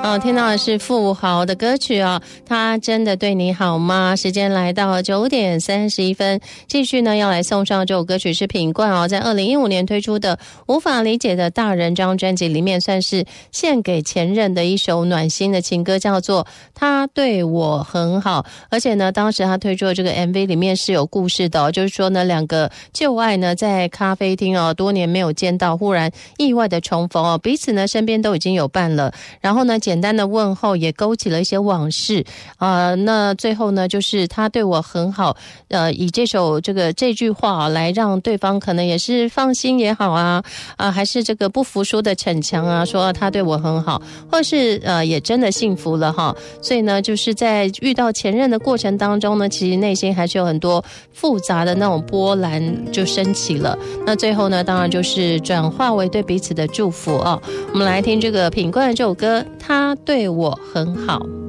听到的是富豪的歌曲哦，他真的对你好吗？时间来到9点31分，继续呢要来送上这首歌曲是品冠哦，在2015年推出的《无法理解的大人》这张专辑里面，算是献给前任的一首暖心的情歌，叫做《他对我很好》。而且呢，当时他推出的这个 MV 里面是有故事的哦，就是说呢，两个旧爱呢在咖啡厅哦，多年没有见到，忽然意外的重逢哦，彼此呢身边都已经有伴了，然后呢简单的问候也勾起了一些往事那最后呢就是他对我很好，以这句话来让对方可能也是放心也好还是这个不服输的逞强说他对我很好，或是也真的幸福了哈。所以呢就是在遇到前任的过程当中呢，其实内心还是有很多复杂的那种波澜就升起了，那最后呢当然就是转化为对彼此的祝福我们来听这个品冠的这首歌，他对我很好。